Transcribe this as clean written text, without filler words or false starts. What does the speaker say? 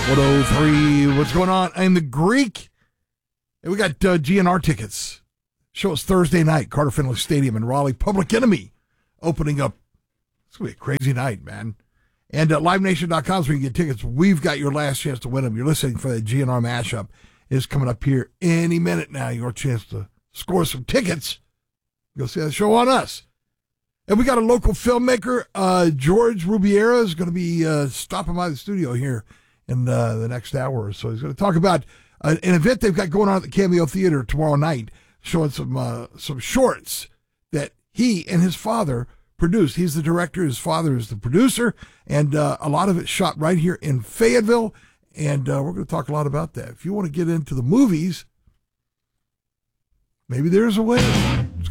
103. What's going on? I'm the Greek. And we got GNR tickets. Show us Thursday night, Carter Finley Stadium in Raleigh. Public Enemy opening up. It's going to be a crazy night, man. And LiveNation.com is where you get tickets. We've got your last chance to win them. You're listening for the GNR mashup. It's coming up here any minute now. Your chance to score some tickets. Go see the show on us. And we got a local filmmaker, George Rubiera, is going to be stopping by the studio here in the next hour or so. He's going to talk about an event they've got going on at the Cameo Theater tomorrow night, showing some shorts that he and his father produced. He's the director, his father is the producer, and a lot of it shot right here in Fayetteville, and we're going to talk a lot about that. If you want to get into the movies, maybe there's a way.